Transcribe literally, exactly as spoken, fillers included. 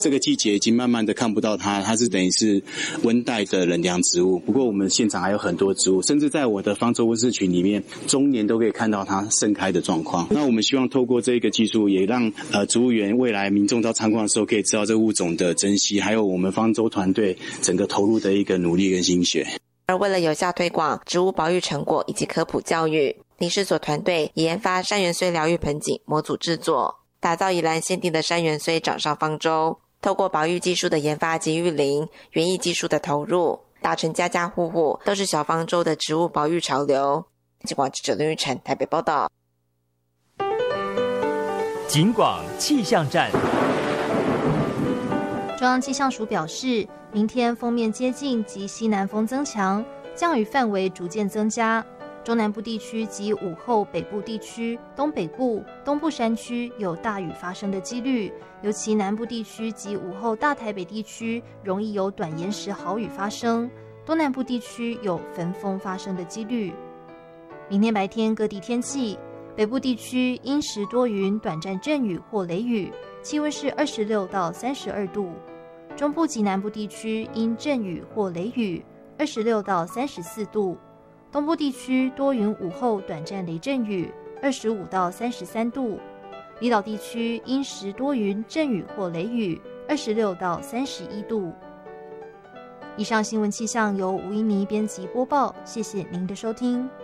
这个季节已经慢慢的看不到它，它是等于是温带的冷凉植物。不过我们现场还有很多植物，甚至在我的方舟温室群里面，终年都可以看到它盛开的状况。那我们希望透过这个技术，也让呃植物园未来民众到参观的时候，可以知道这个物种的珍惜，还有我们方舟团队整个投入的一个努力跟心血。 而为了有效推广植物保育成果以及科普教育，林试所团队也研发山元荽疗愈盆景模组制作，打造宜兰限定的山元荽掌上方舟。透过保育技术的研发及育林，园艺技术的投入，达成家家户户都是小方舟的植物保育潮流。警广记者林玉成台北报道。 警广气象站。 中央气象署表示，明天锋面接近及西南风增强，降雨范围逐渐增加。中南部地区及午后北部地区、东北部、东部山区有大雨发生的几率，尤其南部地区及午后大台北地区容易有短延时豪雨发生，东南部地区有焚风发生的几率。明天白天各地天气，北部地区阴时多云，短暂阵雨或雷雨，气温是二十六到三十二度。中部及南部地区因阵雨或雷雨，二十六到三十四度。东部地区多云，午后短暂雷阵雨，二十五到三十三度。离岛地区阴时多云，阵雨或雷雨，二十六到三十一度。以上新闻气象由吴依妮编辑播报，谢谢您的收听。